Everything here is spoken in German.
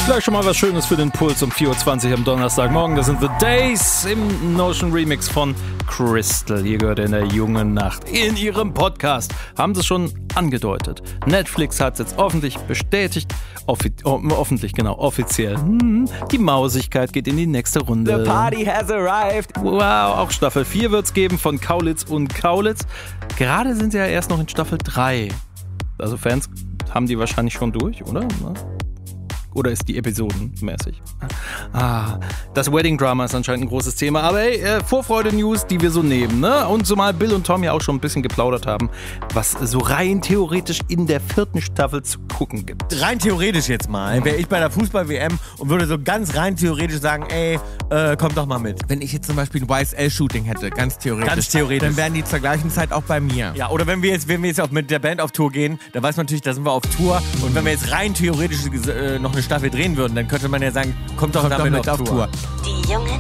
Gleich schon mal was Schönes für den Puls um 4.20 Uhr am Donnerstagmorgen. Das sind The Days im Notion Remix von Crystal. Hier gehört in der jungen Nacht. In ihrem Podcast haben sie es schon angedeutet. Netflix hat es jetzt öffentlich bestätigt. Offiziell. Die Mausigkeit geht in die nächste Runde. The party has arrived. Wow, auch Staffel 4 wird's geben von Kaulitz und Kaulitz. Gerade sind sie ja erst noch in Staffel 3. Also Fans haben die wahrscheinlich schon durch, oder? Oder ist die episodenmäßig? Das Wedding-Drama ist anscheinend ein großes Thema. Aber hey, Vorfreude-News, die wir so nehmen, ne? Und zumal Bill und Tom ja auch schon ein bisschen geplaudert haben, was so rein theoretisch in der 4. Staffel zu gucken gibt. Rein theoretisch jetzt mal. Wäre ich bei der Fußball-WM und würde so ganz rein theoretisch sagen, ey, komm doch mal mit. Wenn ich jetzt zum Beispiel ein YSL-Shooting hätte, ganz theoretisch. Dann wären die zur gleichen Zeit auch bei mir. Ja, oder wenn wir jetzt auch mit der Band auf Tour gehen, dann weiß man natürlich, da sind wir auf Tour. Und wenn wir jetzt rein theoretisch noch eine Staffel drehen würden, dann könnte man ja sagen, kommt doch damit auf Tour. Die jungen